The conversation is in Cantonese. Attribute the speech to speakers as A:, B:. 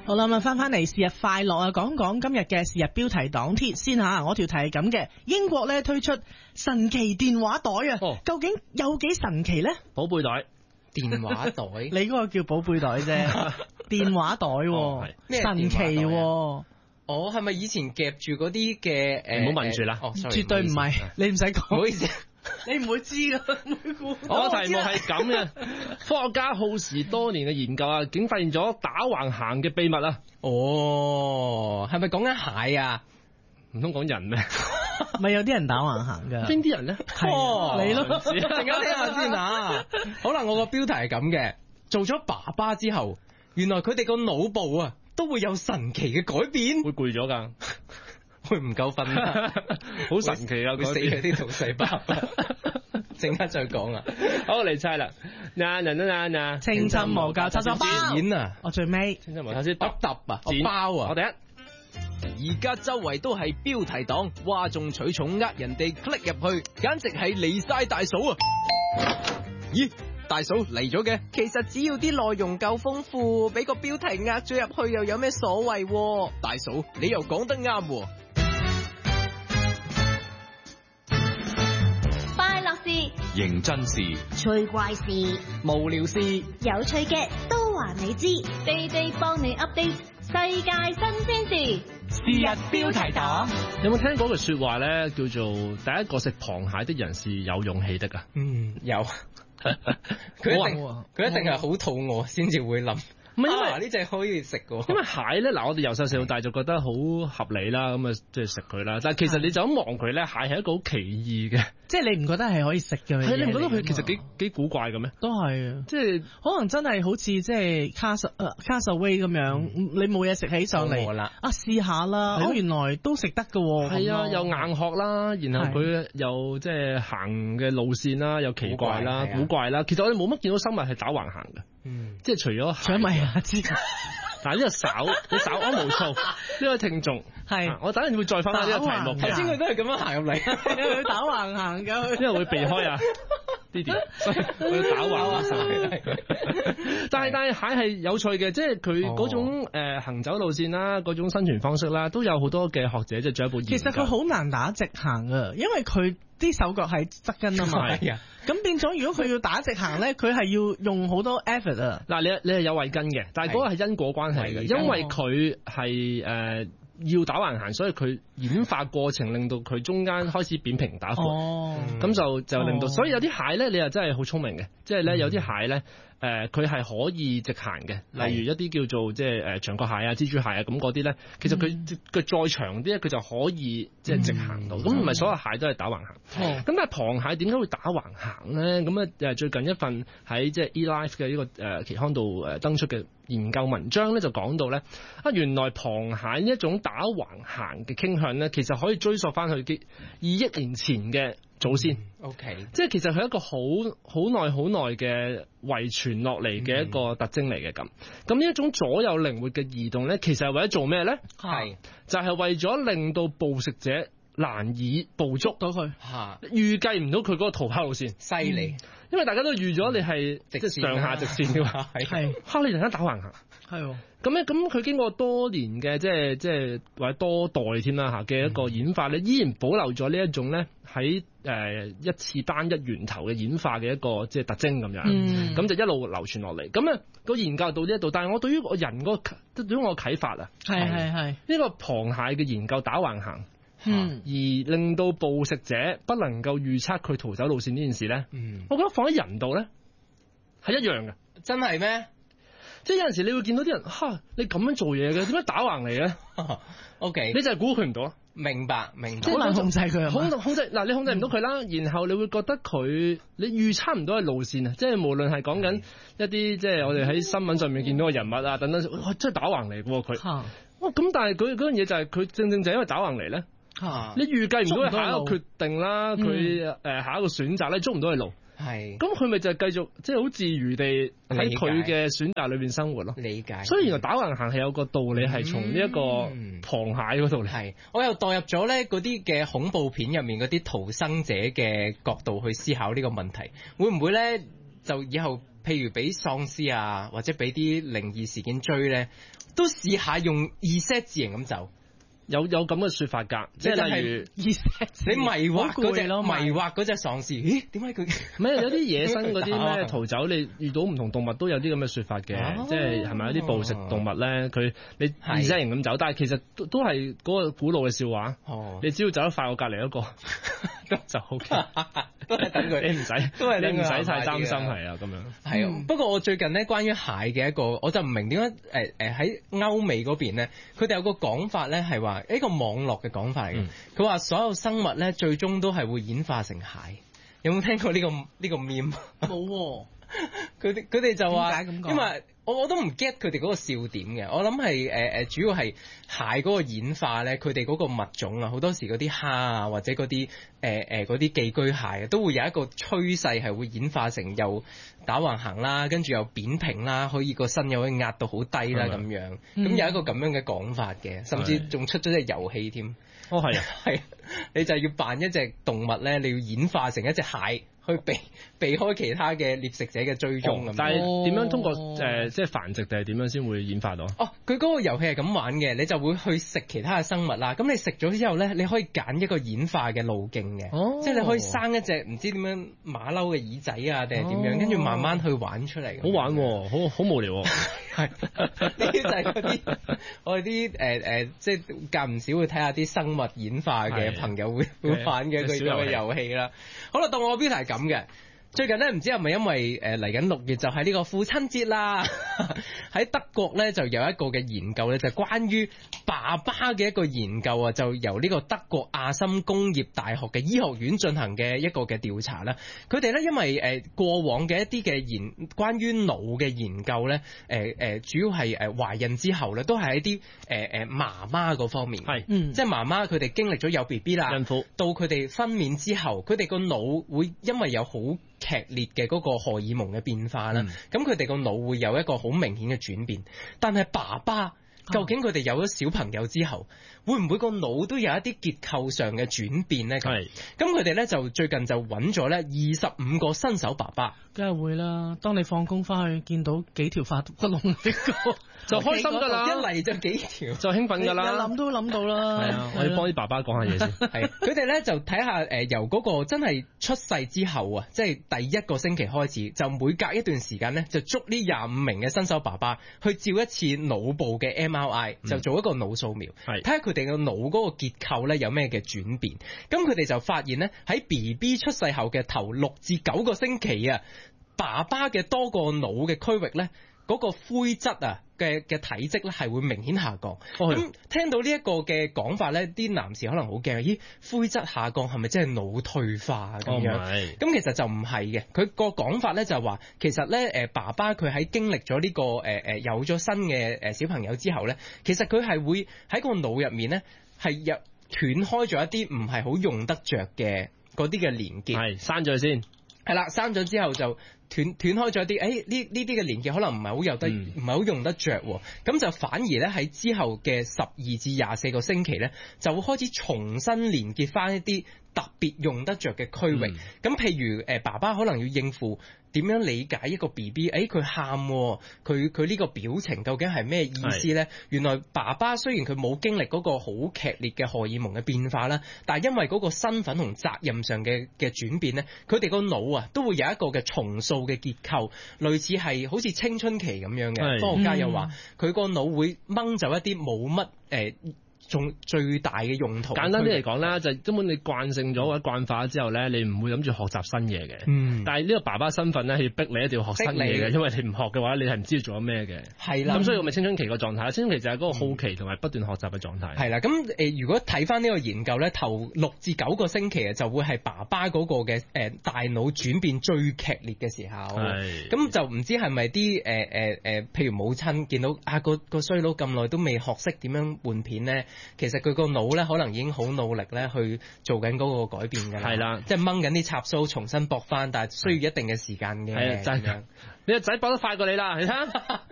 A: 好啦，咁翻嚟是日快樂啊！講講今日嘅是日標題黨貼先吓，我條題係咁嘅：英國咧推出神奇電話袋啊，究竟有幾神奇咧？
B: 寶貝袋。
C: 電話袋，
A: 你嗰個叫寶貝袋啫，電話袋，神奇。
C: 我係咪以前夾住嗰啲嘅
B: 唔好問住啦，
A: 絕對唔係，你唔使講，
C: 唔好意思。
A: 你唔會知噶，
B: 我題目係咁嘅，科學家耗時多年嘅研究啊，竟發現咗打橫行嘅秘密啊！
C: 哦，係咪講緊蟹啊？
B: 唔通講人咩？
A: 咪有啲人打橫行噶？
B: 邊啲人咧？
A: 係你咯，
C: 陣間聽下先啊！好啦，我個標題係咁嘅，做咗爸爸之後，原來佢哋個腦部啊都會有神奇嘅改變，
B: 會攰咗噶。
C: 會唔夠瞓啊？
B: 好神奇啊！
C: 會死嘅啲腦細胞，陣間再講啊！
B: 好嚟猜啦！嗱，
A: 青春無價插包
C: 剪啊！
A: 我最尾
B: 青春無價先
C: 揼啊！包啊！
B: 我第一。
D: 而家周圍都係標題黨，嘩眾取寵呃人哋 click 入去，簡直係離晒大嫂啊！咦？大嫂嚟咗嘅，
E: 其實只要啲內容夠豐富，俾個標題呃咗入去又有咩所謂？
D: 大嫂你又講得啱喎。
F: 快樂事、
G: 認真事、
F: 趣怪事、
C: 無聊事、
F: 有趣嘅都話你知，地地幫你 update 世界新鮮事。
C: 是日標題黨，
B: 有冇聽過句說話咧？叫做第一個食螃蟹的人是有勇氣的啊！
C: 有。佢一定係好肚餓先至會諗。唔係因為呢隻可以食嘅，
B: 因為蟹咧嗱，我哋由細到大就覺得好合理啦，咁啊即係食佢啦。但係其實你就咁望佢咧，蟹係一個好奇異嘅，
A: 即係你唔覺得係可以食嘅？
B: 係你唔覺得佢其實幾古怪嘅咩？
A: 都係啊，
B: 即係
A: 可能真係好似即係Castaway咁樣，你冇嘢食起上嚟
C: 啦，
A: 試下啦，原來都食得嘅。
B: 係啊，又硬殼啦，然後佢又即係行嘅路線啦，又奇怪啦、古怪啦。其實我哋冇乜見到生物係打橫行嘅，即係除咗
A: 米亞之，
B: 但係呢個你稍安無躁，呢位聽眾係，我等陣會再翻翻呢個題目。
C: 頭先佢都係咁樣行入嚟，
A: 佢打橫行㗎，
B: 因為會避開啊Didi，所以佢打橫行。但係蟹係有趣嘅，即係佢嗰種行走路線啦，嗰種生存方式啦，都有好多嘅學者即係進一步研究。
A: 其實佢好難打直行啊，因為佢啲手腳係側根啊嘛。係啊，咁變咗如果佢要打直行咧，佢係要用好多 effort 啊。
B: 嗱，你係有慧根嘅，但係嗰個係因果關係嘅，因為佢係要打橫行，所以佢演化過程令到佢中間開始扁平打闊，咁就令到，所以有啲蟹咧，你又真係好聰明嘅，即係咧有啲蟹咧，佢係可以直行嘅，例如一啲叫做即係長角蟹啊、蜘蛛蟹啊咁嗰啲咧，其實佢再長啲咧，佢就可以即係直行到，咁唔係所有蟹都係打橫行。咁但係螃蟹點解會打橫行咧？咁最近一份喺即係 eLife 嘅呢個期刊度登出嘅研究文章咧，就講到咧原來螃蟹呢一種打橫行嘅傾向咧，其實可以追溯翻去2億年前嘅祖先。
C: OK，
B: 即係其實係一個好耐嘅遺傳落嚟嘅一個特徵嚟嘅咁。咁呢一種左右靈活嘅移動咧，其實係為咗做咩咧？係就係為咗令到捕食者難以捕捉到佢，預計唔到佢嗰個逃跑路線。
C: 犀利，
B: 因為大家都預咗你係即係上下直線嘅嘛，係你突然間打橫行，係咁佢經過多年嘅即係或者多代添啦嘅一個演化咧，依然保留咗呢一種咧喺一次單一源頭嘅演化嘅一個即係特徵咁樣，咁就一路流傳落嚟。咁個研究到呢一度，但係我對於個人對於我啟發啊，係呢個螃蟹嘅研究打橫行。而令到捕食者不能夠預測佢逃走路線呢件事咧，我覺得放喺人度咧係一樣嘅。
C: 真係咩？
B: 即係有陣時你會見到啲人你咁樣做嘢嘅，點解打橫嚟咧？OK，你就係估佢唔到。明白，
A: 好難控制佢，
B: 控制嗱，你控制唔到佢啦，然後你會覺得佢你預測唔到嘅路線啊，即係無論係講緊一啲即係我哋喺新聞上面見到嘅人物啊等等，真係打橫嚟嘅佢。咁但係佢嗰樣嘢就係佢正正就係因為打橫嚟咧。你預計唔到佢下一個決定啦，佢下一個選擇咧，捉唔到佢路，係咁佢咪就係繼續即係好自如地喺佢嘅選擇裏邊生活咯。理解。所以原來打橫行係有個道理，係從呢一個螃蟹嗰度嚟。係，
C: 我又代入咗咧嗰啲嘅恐怖片入面嗰啲逃生者嘅角度去思考呢個問題，會唔會咧就以後譬如俾喪屍啊，或者俾啲靈異事件追咧，都試下用 Z 字形咁走。
B: 有咁嘅説法㗎，即係例如
C: 你迷惑嗰隻迷惑嗰隻喪屍，咦？點解佢
B: 唔係有啲野生嗰啲咩逃走？你遇到唔同動物都有啲咁嘅説法嘅，即係係咪有啲捕食動物咧？佢你2型咁走，但係其實都係嗰個古老嘅笑話。你只要走得快過隔離一個就 OK，
C: 都係等佢，
B: 你唔使太擔心係啊咁樣。
C: 係啊，不過我最近咧關於蟹嘅一個，我就唔明點解喺歐美嗰邊咧，佢哋有個講法咧係話。一個網絡嘅講法嚟嘅，佢話所有生物咧最終都係會演化成蟹。有冇聽過呢個 meme？ 冇。佢哋就話，因為我都唔 get 佢哋嗰個笑點嘅。我諗係主要係蟹嗰個演化咧，佢哋嗰個物種啊，好多時嗰啲蝦啊或者嗰啲嗰啲寄居蟹啊，都會有一個趨勢係會演化成又打橫行啦，跟住又扁平啦，可以個身又可以壓到好低啦咁樣。咁有一個咁樣嘅講法嘅，甚至仲出咗隻遊戲添。
B: 哦，係啊，
C: 係，你就係要扮一隻動物咧，你要演化成一隻蟹。去避開其他嘅獵食者嘅追蹤咁。
B: 但係點樣通過即係繁殖定係點樣先會演化到？
C: 佢嗰個遊戲係咁玩嘅，你就會去食其他嘅生物啦。咁你食咗之後咧，你可以揀一個演化嘅路徑嘅，即係你可以生一隻唔知點樣馬騮嘅耳仔啊，定係點樣，跟住慢慢去玩出嚟。
B: 好玩喎，好無聊喎。
C: 係，呢啲就係嗰啲我哋啲即係間唔少會睇下啲生物演化嘅朋友會玩嘅佢個遊戲啦。好啦，到我標題咁嘅。最近咧唔知係咪因為嚟緊6月就係呢個父親節啦，喺德國咧就有一個嘅研究咧，就係關於爸爸嘅一個研究啊，就由呢個德國亞森工業大學嘅醫學院進行嘅一個嘅調查啦。佢哋咧因為過往嘅一啲嘅關於腦嘅研究咧，主要係懷孕之後咧，都係一啲媽媽嗰方面，即係媽媽佢哋經歷咗有 BB 啦，孕婦到佢哋分娩之後，佢哋個腦會因為有好劇烈嘅嗰個荷爾蒙嘅變化啦，咁佢哋個腦會有一個好明顯嘅轉變。但係爸爸究竟佢哋有咗小朋友之後，會唔會個腦都有一啲結構上嘅轉變呢？咁佢哋咧就最近就揾咗咧25個新手爸爸，
A: 梗係會啦。當你放工翻去見到幾條發骨窿呢個，
B: 就開心㗎啦！
C: 一嚟就幾條，
B: 就興奮㗎啦！
A: 一諗都諗到啦。
B: 係啊，我要幫啲爸爸講下嘢先。
C: 係佢哋咧就睇下由嗰個真係出世之後啊，即係第一個星期開始，就每隔一段時間咧，就捉呢25名嘅新手爸爸去照一次腦部嘅 MRI，就做一個腦掃描，睇下佢哋嘅腦嗰個結構咧有咩嘅轉變。咁佢哋就發現咧喺 BB 出世後嘅頭6至9個星期啊，爸爸嘅多個腦嘅區域咧，嗰個灰質啊嘅體積咧係會明顯下降。咁聽到呢一個嘅講法咧，啲男士可能好驚，咦，灰質下降係咪真係腦退化咁樣？咁其實就唔係嘅，佢個講法咧就係話，其實咧爸爸佢喺經歷咗呢個有咗新嘅小朋友之後咧，其實佢係會喺個腦入面咧係斷開咗一啲唔係好用得着嘅嗰啲嘅連結，
B: 係刪咗先。
C: 係啦，刪咗之後就斷開咗啲，呢啲嘅連結可能唔係好唔係好用得着喎，咁就反而咧喺之後嘅12至24個星期咧，就會開始重新連結翻一啲特別用得着嘅區域。咁譬如爸爸可能要應付點樣理解一個 BB， 佢喊，佢呢個表情究竟係咩意思呢？原來爸爸雖然佢冇經歷嗰個好劇烈嘅荷爾蒙嘅變化啦，但係因為嗰個身份同責任上嘅轉變呢，佢哋個腦啊都會有一個嘅重塑嘅結構，類似係好似青春期咁樣嘅。科學家又話佢個腦會掹走一啲冇乜仲最大嘅用途。
B: 簡單啲嚟講啦，就根本你慣性咗或者慣化之後咧，你唔會諗住學習新嘢嘅。但係呢個爸爸身份咧，係要逼你一定要學新嘢嘅，因為你唔學嘅話，你係唔知做咗咩嘅。係啦。咁所以我咪青春期個狀態，青春期就係嗰個好奇同埋不斷學習嘅狀態。係啦。
C: 咁如果睇翻呢個研究咧，頭6至9個星期啊，就會係爸爸嗰個嘅大腦轉變最劇烈嘅時候。係。咁就唔知係咪啲譬如母親見到個衰佬咁耐都未學識點樣換片咧？其實佢個腦咧可能已經好努力咧去做緊嗰個改變㗎啦，係啦，即係掹緊啲插蘇重新駁翻，但係需要一定嘅時間嘅。係啊，真係，
B: 你個仔駁得快過你啦，你睇下。